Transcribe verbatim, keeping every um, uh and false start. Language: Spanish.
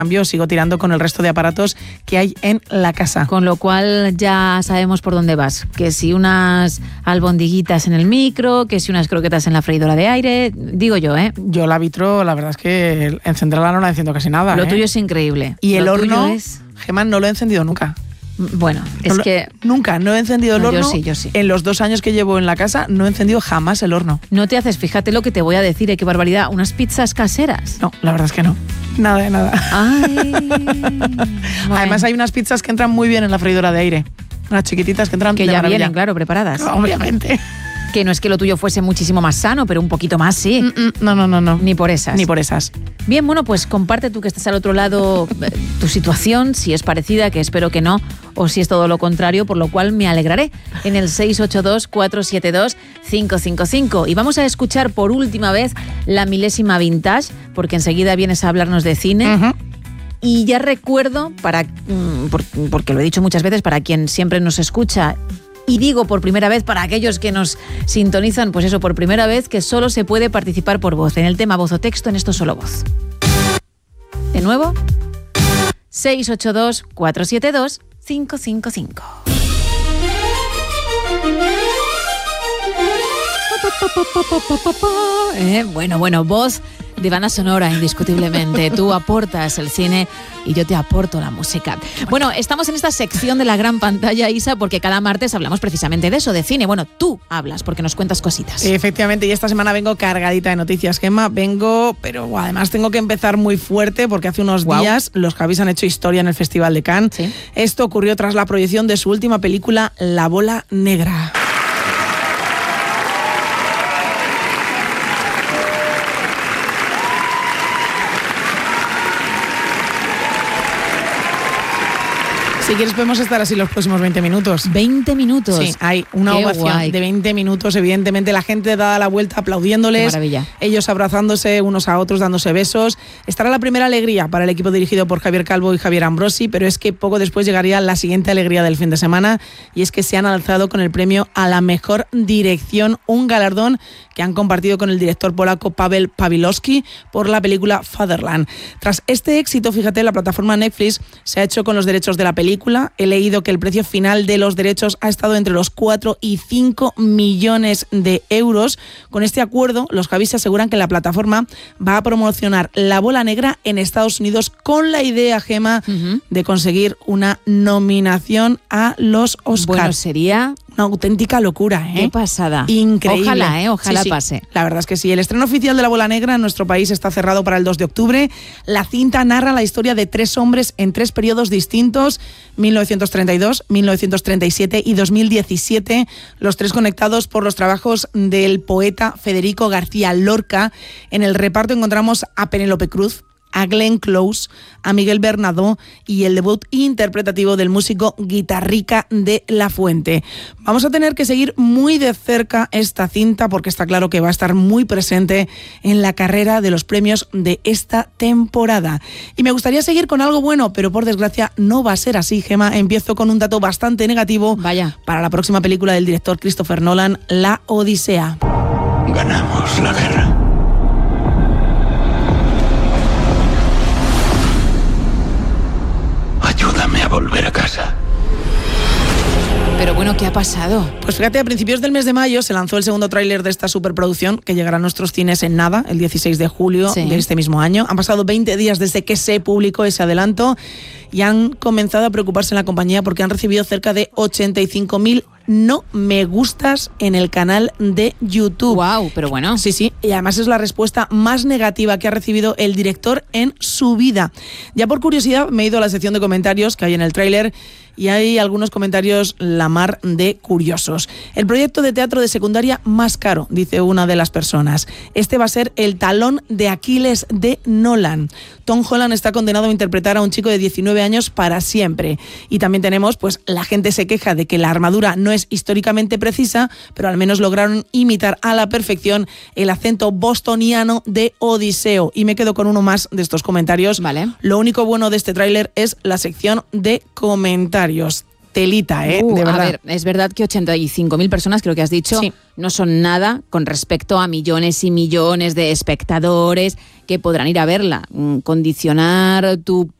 cambio sigo tirando con el resto de aparatos que hay en la casa. Con lo cual ya sabemos por dónde vas. Que si unas albondiguitas en el micro, que si unas croquetas en la freidora de aire, digo yo, ¿eh? Yo la vitro, la verdad es que encenderla no la enciendo casi nada. Lo ¿eh? tuyo es increíble. Y el Lo horno, es... Gemma, no lo he encendido nunca. Bueno, es no, que... Nunca, no he encendido el no, horno. Yo sí, yo sí. En los dos años que llevo en la casa, no he encendido jamás el horno. No te haces, fíjate lo que te voy a decir, ¿eh? Qué barbaridad. Unas pizzas caseras. No, la verdad es que no. Nada de nada. Ay, Además hay unas pizzas que entran muy bien en la freidora de aire. Unas chiquititas que entran que de ya maravilla. vienen, claro, preparadas. Obviamente. Que no es que lo tuyo fuese muchísimo más sano, pero un poquito más sí. Mm-mm, no, no, no, no. Ni por esas. Ni por esas. Bien, bueno, pues comparte tú que estás al otro lado eh, tu situación, si es parecida, que espero que no, o si es todo lo contrario, por lo cual me alegraré, en el seis ocho dos, cuatro siete dos, cinco cinco cinco. Y vamos a escuchar por última vez la milésima vintage, porque enseguida vienes a hablarnos de cine. Uh-huh. Y ya recuerdo, para, porque lo he dicho muchas veces, para quien siempre nos escucha, y digo por primera vez para aquellos que nos sintonizan, pues eso, por primera vez, que solo se puede participar por voz, en el tema voz o texto, en esto solo voz. De nuevo, seis ocho dos, cuatro siete dos, cinco cinco cinco. Eh, bueno, bueno, voz de banda sonora, indiscutiblemente. Tú aportas el cine y yo te aporto la música. Bueno, estamos en esta sección de la gran pantalla, Isa, porque cada martes hablamos precisamente de eso, de cine. Bueno, tú hablas porque nos cuentas cositas. Efectivamente, y esta semana vengo cargadita de noticias, Gemma. Vengo, pero además tengo que empezar muy fuerte porque hace unos wow. días los Javis han hecho historia en el Festival de Cannes. ¿Sí? Esto ocurrió tras la proyección de su última película, La Bola Negra. Si quieres podemos estar así los próximos veinte minutos. ¿veinte minutos? Sí, hay una Qué ovación guay. de veinte minutos, evidentemente la gente da la vuelta aplaudiéndoles. Qué maravilla. Ellos abrazándose unos a otros, dándose besos. Estará la primera alegría para el equipo dirigido por Javier Calvo y Javier Ambrosi, pero es que poco después llegaría la siguiente alegría del fin de semana, y es que se han alzado con el premio a la mejor dirección, un galardón que han compartido con el director polaco Paweł Pawlikowski por la película Fatherland. Tras este éxito, fíjate, la plataforma Netflix se ha hecho con los derechos de la película. He leído que el precio final de los derechos ha estado entre los cuatro y cinco millones de euros. Con este acuerdo, los Javis aseguran que la plataforma va a promocionar La Bola Negra en Estados Unidos con la idea, Gemma, uh-huh. de conseguir una nominación a los Oscars. Bueno, sería... una auténtica locura, ¿eh? Qué pasada. Increíble. Ojalá, ¿eh? Ojalá sí, sí. pase. La verdad es que sí. El estreno oficial de La Bola Negra en nuestro país está cerrado para el dos de octubre. La cinta narra la historia de tres hombres en tres periodos distintos, mil novecientos treinta y dos, mil novecientos treinta y siete y dos mil diecisiete, los tres conectados por los trabajos del poeta Federico García Lorca. En el reparto encontramos a Penélope Cruz, a Glenn Close, a Miguel Bernadó y el debut interpretativo del músico Guitarrica de la Fuente. Vamos a tener que seguir muy de cerca esta cinta porque está claro que va a estar muy presente en la carrera de los premios de esta temporada. Y me gustaría seguir con algo bueno, pero por desgracia no va a ser así, Gemma. Empiezo con un dato bastante negativo. Vaya. Para la próxima película del director Christopher Nolan, La Odisea. Ganamos la guerra. Ayúdame a volver a casa. Pero bueno, ¿qué ha pasado? Pues fíjate, a principios del mes de mayo se lanzó el segundo tráiler de esta superproducción que llegará a nuestros cines en nada, el dieciséis de julio sí. de este mismo año. Han pasado veinte días desde que se publicó ese adelanto y han comenzado a preocuparse en la compañía porque han recibido cerca de ochenta y cinco mil no me gustas en el canal de YouTube. Wow, pero bueno. Sí, sí, y además es la respuesta más negativa que ha recibido el director en su vida. Ya por curiosidad me he ido a la sección de comentarios que hay en el tráiler y hay algunos comentarios la mar de curiosos. El proyecto de teatro de secundaria más caro, dice una de las personas. Este va a ser el talón de Aquiles de Nolan. Tom Holland está condenado a interpretar a un chico de diecinueve años para siempre. Y también tenemos, pues, la gente se queja de que la armadura no es históricamente precisa, pero al menos lograron imitar a la perfección el acento bostoniano de Odiseo. Y me quedo con uno más de estos comentarios. Vale. Lo único bueno de este tráiler es la sección de comentarios. Telita, ¿eh? Uh, de verdad. A ver, es verdad que ochenta y cinco mil personas, creo que has dicho, sí. no son nada con respecto a millones y millones de espectadores que podrán ir a verla. Condicionar tu